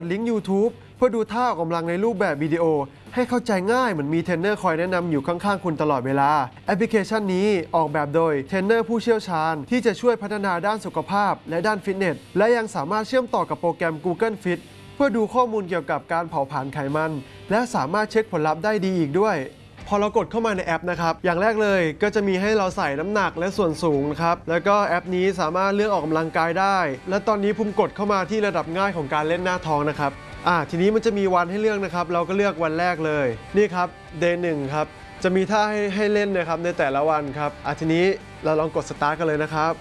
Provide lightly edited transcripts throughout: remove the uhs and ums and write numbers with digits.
ลิงก์ YouTube เพื่อดูท่าออกกำลังในรูปแบบวิดีโอให้เข้าใจง่ายเหมือนมีเทรนเนอร์คอยแนะนำอยู่ข้างๆคุณตลอดเวลาแอปพลิเคชันนี้ออกแบบโดยเทรนเนอร์ผู้เชี่ยวชาญที่จะช่วยพัฒนาด้านสุขภาพและด้านฟิตเนสและยังสามารถเชื่อมต่อกับโปรแกรม Google Fit เพื่อดูข้อมูลเกี่ยวกับการเผาผลาญไขมันและสามารถเช็คผลลัพธ์ได้ดีอีกด้วยพอเรากดเข้ามาในแอปนะครับอย่างแรกเลยก็จะมีให้เราใส่น้ำหนักและส่วนสูงนะครับแล้วก็แอปนี้สามารถเลือกออกกำลังกายได้และตอนนี้ผมกดเข้ามาที่ระดับง่ายของการเล่นหน้าท้องนะครับทีนี้มันจะมีวันให้เลือกนะครับเราก็เลือกวันแรกเลยนี่ครับ Day 1ครับจะมีท่าให้เล่นนะครับในแต่ละวันครับทีนี้เราลองกด Start กันเลยนะครับ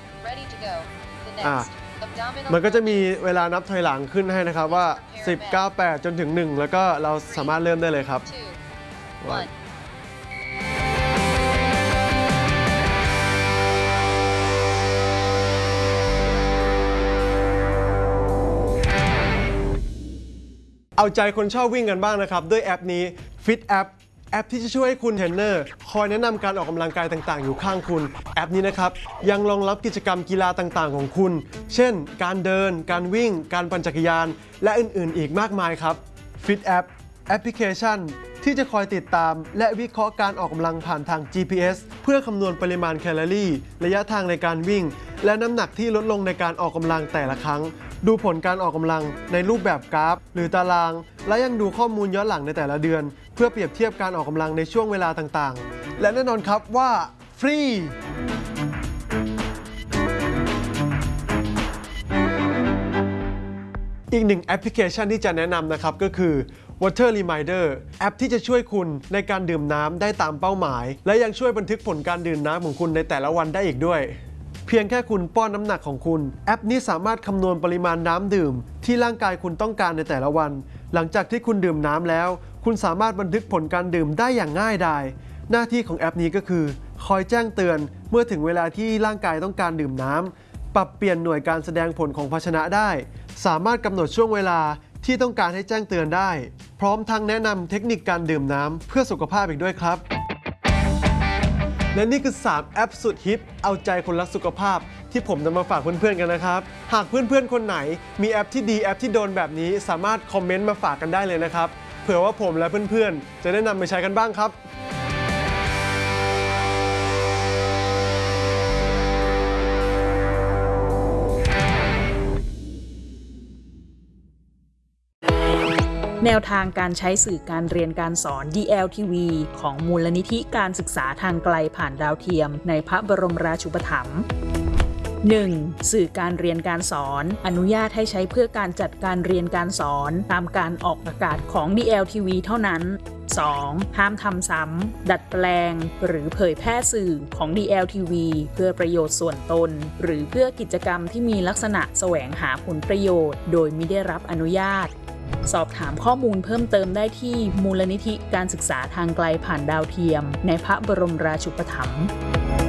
มันก็จะมีเวลานับถอยหลังขึ้นให้นะครับว่า10 9 8จนถึง1แล้วก็เราสามารถเริ่มได้เลยครับเอาใจคนชอบวิ่งกันบ้างนะครับด้วยแอปนี้ Fit App แอปที่จะช่วยให้คุณเทรนเนอร์คอยแนะนำการออกกำลังกายต่างๆอยู่ข้างคุณแอปนี้นะครับยังรองรับกิจกรรมกีฬาต่างๆของคุณเช่นการเดินการวิ่งการปั่นจักรยานและอื่นๆอีกมากมายครับ Fit App แอปพลิเคชันที่จะคอยติดตามและวิเคราะห์การออกกำลังผ่านทาง GPS เพื่อคำนวณปริมาณแคลอรี่ระยะทางในการวิ่งและน้ำหนักที่ลดลงในการออกกำลังแต่ละครั้งดูผลการออกกำลังในรูปแบบกราฟหรือตารางและยังดูข้อมูลย้อนหลังในแต่ละเดือนเพื่อเปรียบเทียบการออกกำลังในช่วงเวลาต่างๆและแน่นอนครับว่าฟรีอีกหนึ่งแอปพลิเคชันที่จะแนะนำนะครับก็คือ Water Reminder แอปที่จะช่วยคุณในการดื่มน้ำได้ตามเป้าหมายและยังช่วยบันทึกผลการดื่มน้ำของคุณในแต่ละวันได้อีกด้วยเพียงแค่คุณป้อนน้ำหนักของคุณแอปนี้สามารถคำนวณปริมาณน้ำดื่มที่ร่างกายคุณต้องการในแต่ละวันหลังจากที่คุณดื่มน้ำแล้วคุณสามารถบันทึกผลการดื่มได้อย่างง่ายดายหน้าที่ของแอปนี้ก็คือคอยแจ้งเตือนเมื่อถึงเวลาที่ร่างกายต้องการดื่มน้ำปรับเปลี่ยนหน่วยการแสดงผลของภาชนะได้สามารถกำหนดช่วงเวลาที่ต้องการให้แจ้งเตือนได้พร้อมทั้งแนะนำเทคนิคการดื่มน้ำเพื่อสุขภาพอีกด้วยครับและนี่คือ3แอปสุดฮิตเอาใจคนรักสุขภาพที่ผมนำมาฝากเพื่อนๆกันนะครับหากเพื่อนๆคนไหนมีแอปที่ดีแอปที่โดนแบบนี้สามารถคอมเมนต์มาฝากกันได้เลยนะครับเผื่อว่าผมและเพื่อนๆจะได้นำไปใช้กันบ้างครับแนวทางการใช้สื่อการเรียนการสอน DLTV ของมูลนิธิการศึกษาทางไกลผ่านดาวเทียมในพระบรมราชูปถัมภ์ 1. สื่อการเรียนการสอนอนุญาตให้ใช้เพื่อการจัดการเรียนการสอนตามการออกอากาศของ DLTV เท่านั้น 2. ห้ามทำซ้ำดัดแปลงหรือเผยแพร่สื่อของ DLTV เพื่อประโยชน์ส่วนตนหรือเพื่อกิจกรรมที่มีลักษณะแสวงหาผลประโยชน์โดยไม่ได้รับอนุญาตสอบถามข้อมูลเพิ่มเติมได้ที่มูลนิธิการศึกษาทางไกลผ่านดาวเทียมในพระบรมราชูปถัมภ์